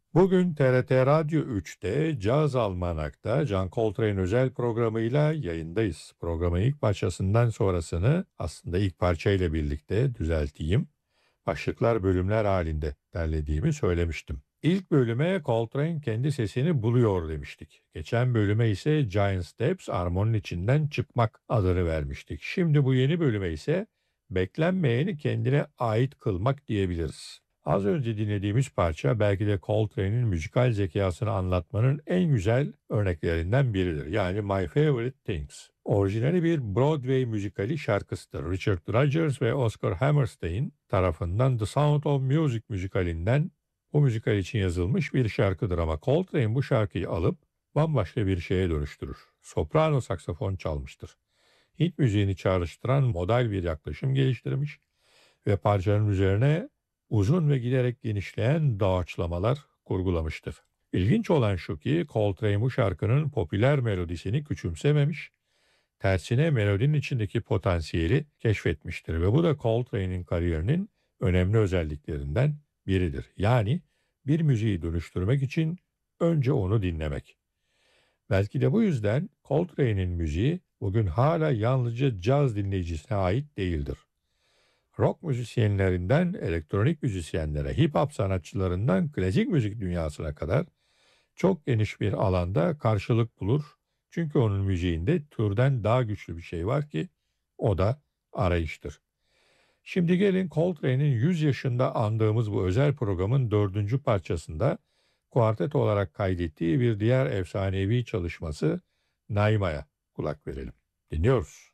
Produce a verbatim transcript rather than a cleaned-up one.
Bugün T R T Radyo üçte Caz Almanak'ta John Coltrane özel programıyla yayındayız. Programın ilk parçasından sonrasını aslında ilk parçayla birlikte düzelteyim. Başlıklar bölümler halinde derlediğimi söylemiştim. İlk bölüme Coltrane kendi sesini buluyor demiştik. Geçen bölüme ise Giant Steps armonun içinden çıkmak adını vermiştik. Şimdi bu yeni bölüme ise beklenmeyeni kendine ait kılmak diyebiliriz. Az önce dinlediğimiz parça belki de Coltrane'in müzikal zekasını anlatmanın en güzel örneklerinden biridir. Yani My Favorite Things. Orijinali bir Broadway müzikali şarkısıdır. Richard Rodgers ve Oscar Hammerstein tarafından The Sound of Music müzikalinden bu müzikal için yazılmış bir şarkıdır ama Coltrane bu şarkıyı alıp bambaşka bir şeye dönüştürür. Soprano saksafon çalmıştır. Hint müziğini çağrıştıran modal bir yaklaşım geliştirmiş ve parçanın üzerine uzun ve giderek genişleyen doğaçlamalar kurgulamıştır. İlginç olan şu ki Coltrane bu şarkının popüler melodisini küçümsememiş, tersine melodinin içindeki potansiyeli keşfetmiştir ve bu da Coltrane'in kariyerinin önemli özelliklerinden biridir. Yani bir müziği dönüştürmek için önce onu dinlemek. Belki de bu yüzden Coltrane'in müziği bugün hala yalnızca caz dinleyicisine ait değildir. Rock müzisyenlerinden elektronik müzisyenlere, hip hop sanatçılarından klasik müzik dünyasına kadar çok geniş bir alanda karşılık bulur. Çünkü onun müziğinde türden daha güçlü bir şey var ki o da arayıştır. Şimdi gelin Coltrane'in yüz yaşında andığımız bu özel programın dördüncü parçasında kuartet olarak kaydettiği bir diğer efsanevi çalışması Naima'ya kulak verelim. Dinliyoruz.